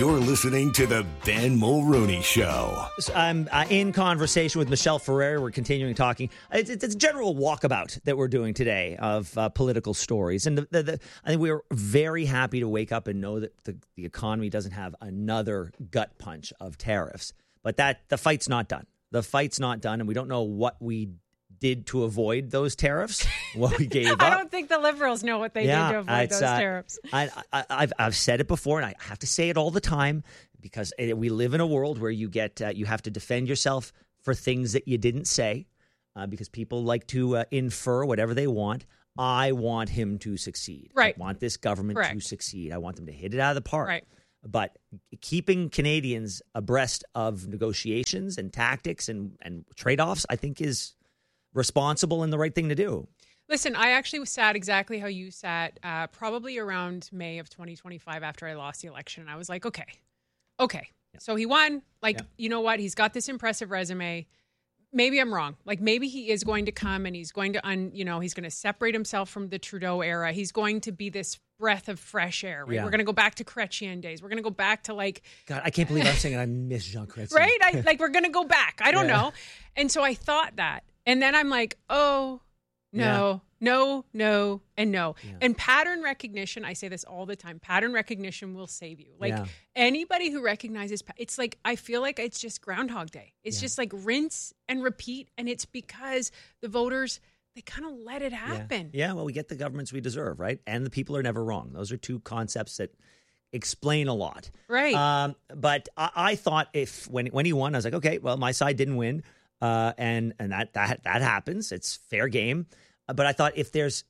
You're listening to the Ben Mulrooney Show. I'm in conversation with Michelle Ferrer. We're continuing talking. It's a general walkabout that we're doing today of political stories. And I think we're very happy to wake up and know that the economy doesn't have another gut punch of tariffs. But the fight's not done. The fight's not done, and we don't know what we did to avoid those tariffs, what we gave up. I don't think the Liberals know what they did to avoid those tariffs. I've said it before, and I have to say it all the time, because we live in a world where you have to defend yourself for things that you didn't say, because people like to infer whatever they want. I want him to succeed. Right. I want this government to succeed. I want them to hit it out of the park. Right. But keeping Canadians abreast of negotiations and tactics and trade-offs, I think, is responsible and the right thing to do. Listen, I actually sat exactly how you sat, probably around May of 2025 after I lost the election. And I was like, okay. Yeah. So he won. You know what? He's got this impressive resume. Maybe I'm wrong. Maybe he is going to come and he's going to, he's going to separate himself from the Trudeau era. He's going to be this breath of fresh air, right? Yeah. We're going to go back to Chrétien days. We're going to go back to God, I can't believe I'm saying I miss Jean Chrétien. Right? We're going to go back. I don't know. And so I thought that. And then I'm like, oh, no, no, and no. Yeah. And pattern recognition, I say this all the time, pattern recognition will save you. Anybody who recognizes, it's I feel like it's just Groundhog Day. It's just rinse and repeat. And it's because the voters, they kind of let it happen. Yeah, well, we get the governments we deserve, right? And the people are never wrong. Those are two concepts that explain a lot. Right. But I thought when he won, I was like, okay, well, my side didn't win. And that happens. It's fair game. But I thought if there's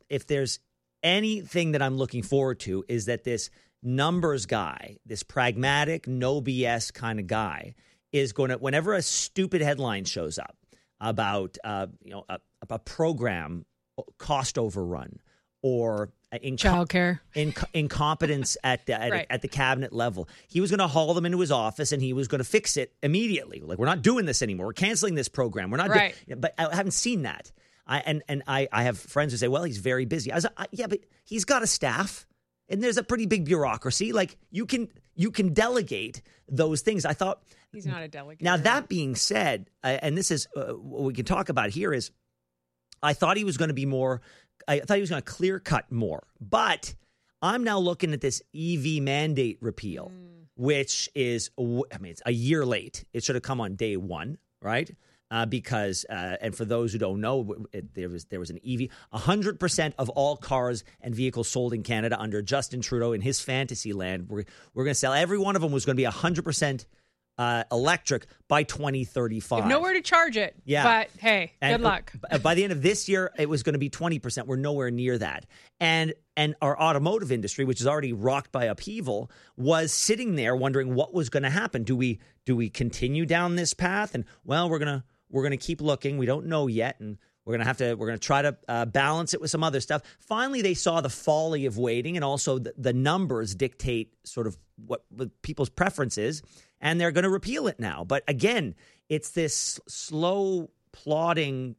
anything that I'm looking forward to is that this numbers guy, this pragmatic, no BS kind of guy, is going to, whenever a stupid headline shows up about a program cost overrun or childcare, incompetence at the cabinet level, he was going to haul them into his office and he was going to fix it immediately. We're not doing this anymore. We're canceling this program. We're not. But I haven't seen that. I have friends who say, well, he's very busy. I was like, yeah, but he's got a staff and there's a pretty big bureaucracy. You can delegate those things. I thought he's not a delegate. Now, that being said, and this is what we can talk about here is I thought he was going to be more. I thought he was going to clear cut more. But I'm now looking at this EV mandate repeal, which is, it's a year late. It should have come on day one, right? Because, and for those who don't know, there was an EV. 100% of all cars and vehicles sold in Canada under Justin Trudeau in his fantasy land, we're going to sell. Every one of them was going to be 100% electric by 2035. You have nowhere to charge it. Yeah. But hey, good luck. By the end of this year, it was going to be 20%. We're nowhere near that. And our automotive industry, which is already rocked by upheaval, was sitting there wondering what was going to happen. Do we continue down this path? And well, we're going to keep looking. We don't know yet. And we're going to try to balance it with some other stuff. Finally, they saw the folly of waiting, and also the numbers dictate sort of what people's preference is, and they're going to repeal it now. But again, it's this slow, plodding,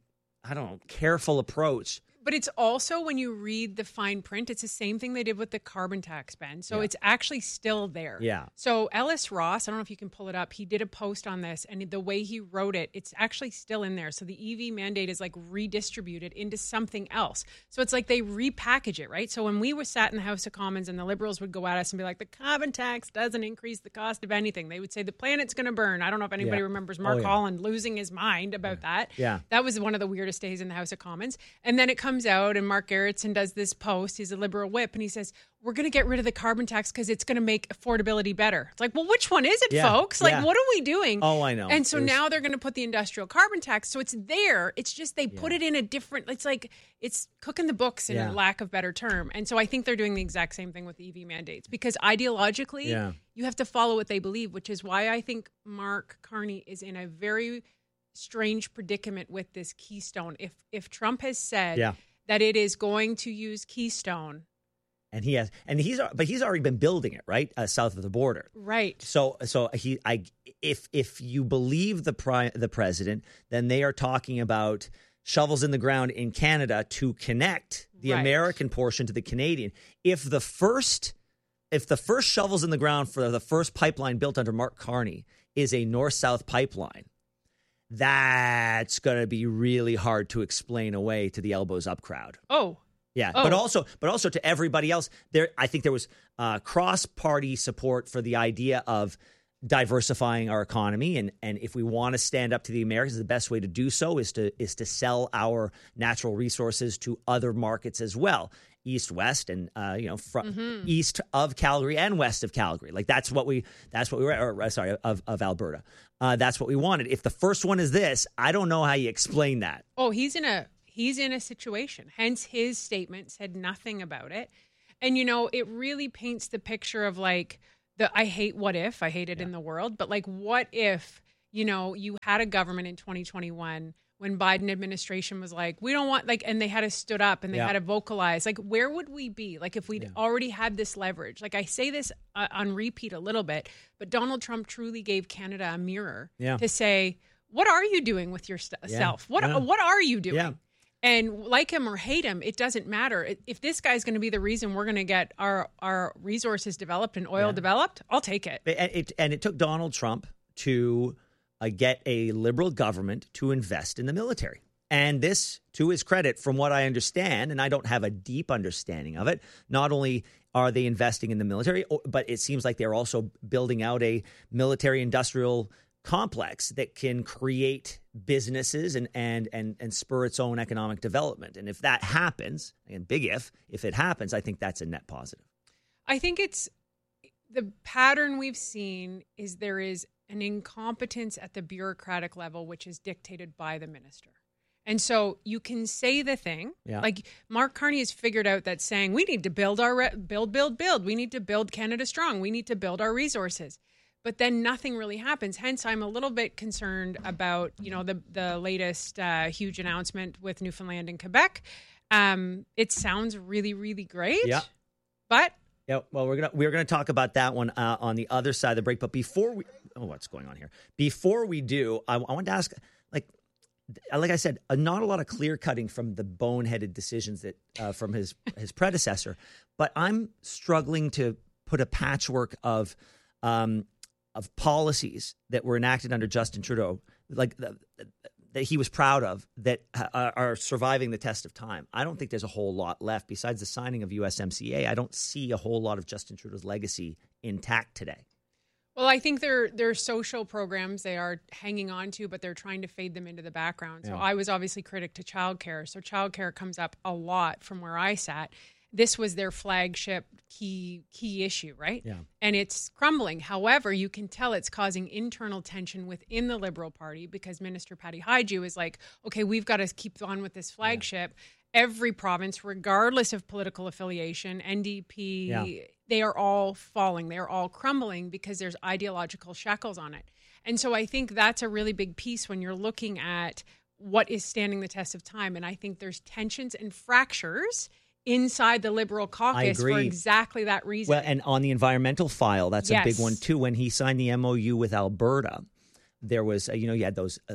careful approach. But it's also, when you read the fine print, it's the same thing they did with the carbon tax, Ben. So it's actually still there. Yeah. So Ellis Ross, I don't know if you can pull it up, he did a post on this, and the way he wrote it, it's actually still in there. So the EV mandate is redistributed into something else. So it's they repackage it, right? So when we were sat in the House of Commons and the Liberals would go at us and be like, the carbon tax doesn't increase the cost of anything. They would say the planet's going to burn. I don't know if anybody remembers Mark Holland losing his mind about that. Yeah. That was one of the weirdest days in the House of Commons. And then it comes out and Mark Gerritsen does this post. He's a Liberal whip, and he says, we're going to get rid of the carbon tax because it's going to make affordability better. It's well, which one is it, folks? What are we doing? Oh, I know. And so now they're going to put the industrial carbon tax. So it's there. It's just they put it in a different, it's cooking the books in a lack of better term. And so I think they're doing the exact same thing with the EV mandates, because ideologically, you have to follow what they believe, which is why I think Mark Carney is in a very strange predicament with this Keystone. If Trump has said that it is going to use Keystone, and he's already been building it right south of the border, right? So if you believe the president, then they are talking about shovels in the ground in Canada to connect the American portion to the Canadian. If the first if the first shovels in the ground for the first pipeline built under Mark Carney is a north-south pipeline, that's going to be really hard to explain away to the elbows up crowd. Oh. Yeah, Oh. but also to everybody else. I think there was cross-party support for the idea of diversifying our economy, and if we want to stand up to the Americans, the best way to do so is to sell our natural resources to other markets as well, east, west, and east of Calgary and west of Calgary. Like that's what we were. Of Alberta. That's what we wanted. If the first one is this, I don't know how you explain that. Oh, he's in a situation. Hence, his statement said nothing about it. And, it really paints the picture of like, I hate what if, I hate it in the world, but like, what if, you had a government in 2021 when Biden administration was like, we don't want, like, and they had to stood up and they had to vocalize, like, where would we be? Like, if we'd already had this leverage, like I say this on repeat a little bit, but Donald Trump truly gave Canada a mirror to say, what are you doing with yourself? What are you doing? Yeah. And like him or hate him, it doesn't matter. If this guy's going to be the reason we're going to get our resources developed and oil developed, I'll take it. And it took Donald Trump to get a liberal government to invest in the military. And this, to his credit, from what I understand, and I don't have a deep understanding of it, not only are they investing in the military, but it seems like they're also building out a military-industrial complex that can create businesses and spur its own economic development. And if that happens, and big if it happens, I think that's a net positive. I think it's the pattern we've seen is there is an incompetence at the bureaucratic level, which is dictated by the minister. And so you can say the thing, like Mark Carney has figured out that saying we need to build build. We need to build Canada strong. We need to build our resources. But then nothing really happens. Hence, I'm a little bit concerned about, the latest huge announcement with Newfoundland and Quebec. It sounds really, really great. Yeah. But well, we're gonna talk about that one on the other side of the break. But before what's going on here? Before we do, I want to ask, like I said, not a lot of clear cutting from the boneheaded decisions that from his predecessor. But I'm struggling to put a patchwork of policies that were enacted under Justin Trudeau, like that he was proud of, that are surviving the test of time. I don't think there's a whole lot left. Besides the signing of USMCA, I don't see a whole lot of Justin Trudeau's legacy intact today. Well, I think they're social programs they are hanging on to, but they're trying to fade them into the background. So I was obviously critic to childcare. So childcare comes up a lot from where I sat. This was their flagship key issue, right? Yeah. And it's crumbling. However, you can tell it's causing internal tension within the Liberal Party because Minister Patty Hajdu is like, okay, we've got to keep on with this flagship. Every province, regardless of political affiliation, NDP, they are all falling. They are all crumbling because there's ideological shackles on it. And so I think that's a really big piece when you're looking at what is standing the test of time. And I think there's tensions and fractures inside the Liberal caucus for exactly that reason. Well, and on the environmental file, that's a big one too. When he signed the MOU with Alberta, there was, you had those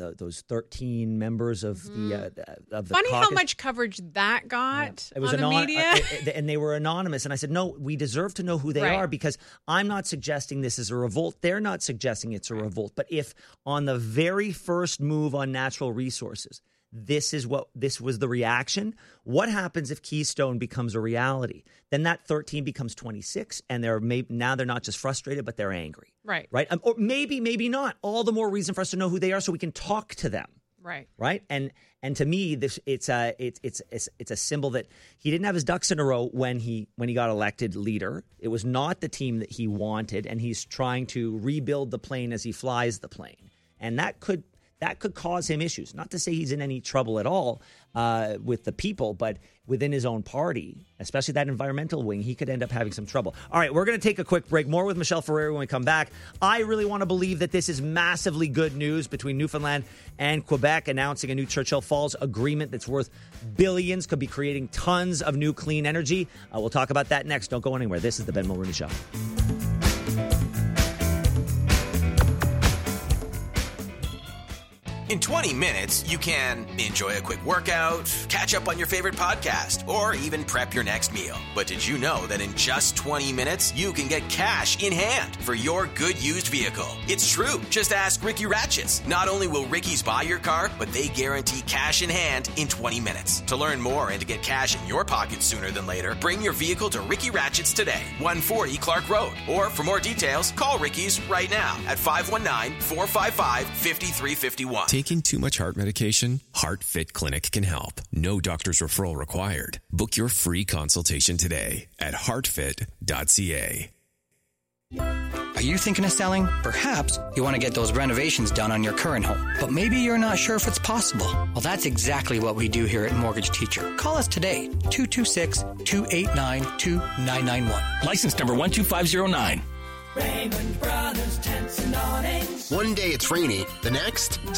13 members of the Funny caucus. How much coverage that got it was on the media. And they were anonymous. And I said, no, we deserve to know who they are, because I'm not suggesting this is a revolt. They're not suggesting it's a revolt. But if on the very first move on natural resources, this was the reaction, what happens if Keystone becomes a reality? Then that 13 becomes 26, and now they're not just frustrated, but they're angry. Right. Or maybe not. All the more reason for us to know who they are so we can talk to them. Right. And to me, it's a symbol that he didn't have his ducks in a row when he got elected leader. It was not the team that he wanted, and he's trying to rebuild the plane as he flies the plane. And that could cause him issues. Not to say he's in any trouble at all with the people, but within his own party, especially that environmental wing, he could end up having some trouble. All right, we're going to take a quick break. More with Michelle Ferreri when we come back. I really want to believe that this is massively good news between Newfoundland and Quebec, announcing a new Churchill Falls agreement that's worth billions, could be creating tons of new clean energy. We'll talk about that next. Don't go anywhere. This is the Ben Mulrooney Show. In 20 minutes, you can enjoy a quick workout, catch up on your favorite podcast, or even prep your next meal. But did you know that in just 20 minutes, you can get cash in hand for your good used vehicle? It's true. Just ask Ricky Ratchets. Not only will Ricky's buy your car, but they guarantee cash in hand in 20 minutes. To learn more and to get cash in your pocket sooner than later, bring your vehicle to Ricky Ratchets today, 140 Clark Road. Or for more details, call Ricky's right now at 519-455-5351. Taking too much heart medication? HeartFit Clinic can help. No doctor's referral required. Book your free consultation today at heartfit.ca. Are you thinking of selling? Perhaps you want to get those renovations done on your current home, but maybe you're not sure if it's possible. Well, that's exactly what we do here at Mortgage Teacher. Call us today, 226-289-2991. License number 12509. Raymond Brothers Tents and Awnings. One day it's rainy, the next